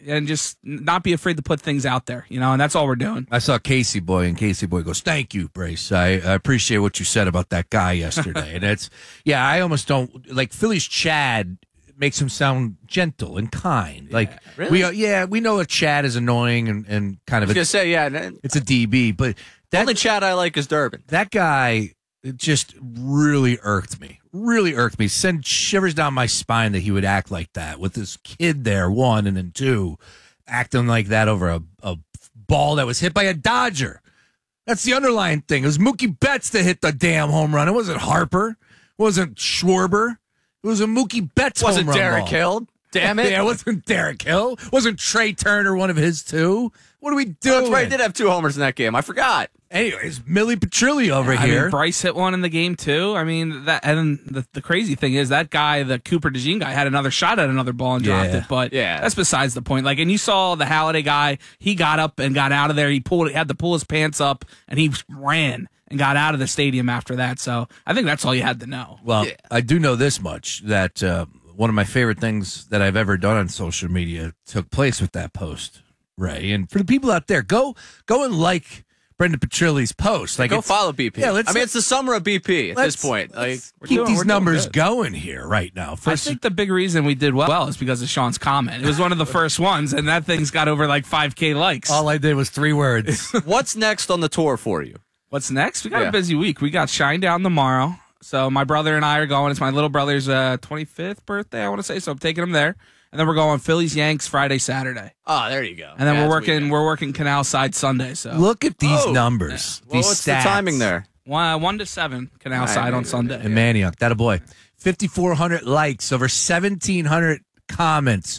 and just not be afraid to put things out there, and that's all we're doing. I saw Casey Boy, and Casey Boy goes, "Thank you, Brace. I appreciate what you said about that guy yesterday." And I almost don't like Philly's Chad makes him sound gentle and kind. Yeah, like really? we know that Chad is annoying and kind of it's a DB, but the only Chad I like is Durbin. That guy just really irked me. Really irked me. Sent shivers down my spine that he would act like that with this kid there, one, and then two, acting like that over a ball that was hit by a Dodger. That's the underlying thing. It was Mookie Betts that hit the damn home run. It wasn't Harper. It wasn't Schwarber. It was a Mookie Betts home run. Wasn't Derek Hill? Damn it. Yeah, it wasn't Derek Hill. Wasn't Trey Turner one of his two? What are we doing? That's right. He did have 2 homers in that game. I forgot. Anyways, Millie Petrilli over I here. mean, Bryce hit one in the game too. I mean, and the crazy thing is that guy, the Cooper DeJean guy, had another shot at another ball and dropped it. But that's besides the point. Like, and you saw the Halliday guy. He got up and got out of there. He had to pull his pants up and he ran and got out of the stadium after that. So I think that's all you had to know. Well, I do know this much, that one of my favorite things that I've ever done on social media took place with that post, Ray. And for the people out there, go and like Brendan Petrilli's post. Like, go follow BP. Yeah, it's the summer of BP at this point. Like, keep these numbers going here right now. I think the big reason we did well is because of Sean's comment. It was one of the first ones, and that thing's got over like 5K likes. All I did was 3 words. What's next on the tour for you? What's next? We got a busy week. We got Shinedown tomorrow. So my brother and I are going. It's my little brother's 25th birthday, I want to say. So I'm taking him there. And then we're going Phillies Yanks Friday, Saturday. Oh, there you go. And then we're working Canal Side Sunday. So look at these numbers. Yeah. Well, what's the timing there? 1 to 7 Canal Side on Sunday. And Manioc, that a boy. 5,400 likes, over 1,700 comments,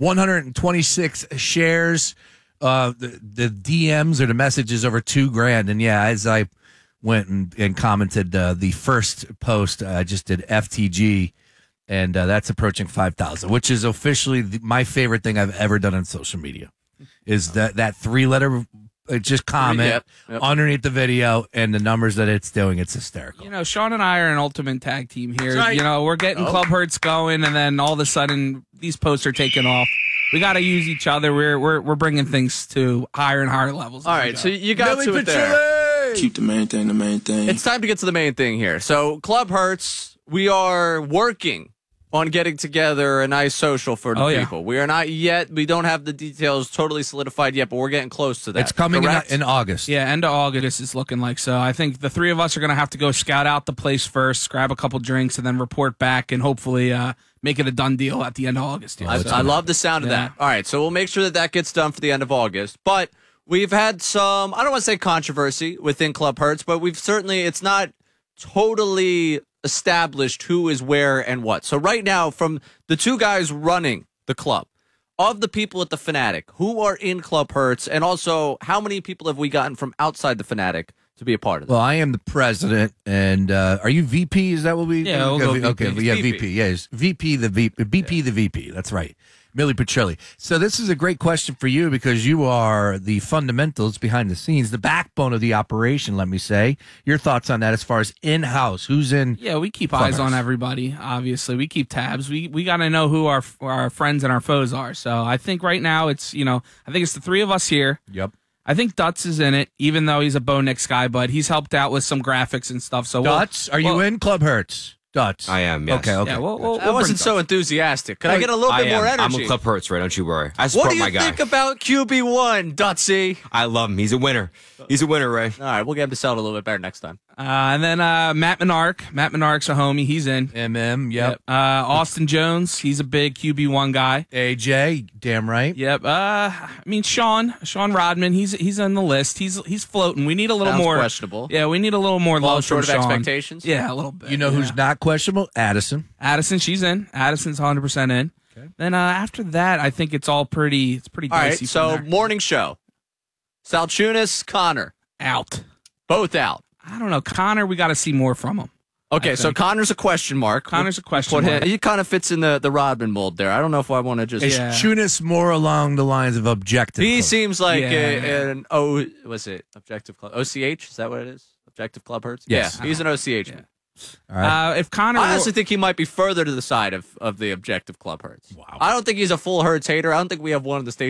126 shares. The DMs or the messages over $2,000. And as I went and commented the first post, I just did FTG. And that's approaching 5,000, which is officially my favorite thing I've ever done on social media. Is that 3-letter just comment underneath the video and the numbers that it's doing? It's hysterical. Sean and I are an ultimate tag team here. Right. We're getting Club Hurts going, and then all of a sudden these posts are taking off. We got to use each other. We're bringing things to higher and higher levels. All right, so you got to it there. Keep the main thing the main thing. It's time to get to the main thing here. So Club Hurts, we are working on getting together a nice social for the people. We are not yet. We don't have the details totally solidified yet, but we're getting close to that. It's coming in August. Yeah, end of August is looking like. So I think the 3 of us are going to have to go scout out the place first, grab a couple drinks, and then report back and hopefully make it a done deal at the end of August. I love the sound of that. All right, so we'll make sure that gets done for the end of August. But we've had some, I don't want to say controversy within Club Hurts, but it's not totally established who is where and what. So right now, from the 2 guys running the club, of the people at the Fanatic, who are in Club Hurts, and also how many people have we gotten from outside the Fanatic to be a part of this? Well, I am the president, and are you VP? Is that what we? Yeah, we'll go VP. Okay, VP. Yes, VP the VP. That's right. Millie Petrilli. So this is a great question for you because you are the fundamentals behind the scenes, the backbone of the operation, let me say. Your thoughts on that as far as in-house, who's in? Yeah, we keep eyes on everybody, obviously. We keep tabs. We got to know who our friends and our foes are. So I think right now I think it's the 3 of us here. Yep. I think Dutz is in it, even though he's a Bo Nix guy, but he's helped out with some graphics and stuff. So Dutz, are you in Club Hurts? Dutz. I am, yes. Okay. Yeah, I wasn't so enthusiastic. Could I get a little bit more energy? I'm with Club Hurts, right? Don't you worry. I support my guy. What do you think about QB1, Dutsy? I love him. He's a winner. He's a winner, Ray. All right, we'll get him to sell it a little bit better next time. And then Matt Menark. Matt Menark's a homie. He's in. Yep. Austin Jones. He's a big QB1 guy. AJ, damn right. Yep. Sean Rodman. He's on the list. He's floating. We need a little more questionable. Yeah, we need a little more love short from of Sean. expectations. Yeah, a little bit. You know who's not questionable? Addison. She's in. Addison's 100% in. Okay. Then after that, I think it's all pretty. It's pretty dicey. All right. So morning show. Salchunas, Connor out. Both out. I don't know. Connor, we got to see more from him. Okay, so Connor's a question mark. Connor's a question mark. He kind of fits in the Rodman mold there. I don't know if I want to just... Is Chunas more along the lines of objective? He seems like an Objective Club? OCH? Is that what it is? Objective Club Hurts? Yes. Yeah, he's an OCH. Yeah. All right. If Connor, I honestly think he might be further to the side of the Objective Club Hurts. Wow. I don't think he's a full Hurts hater. I don't think we have one of the stations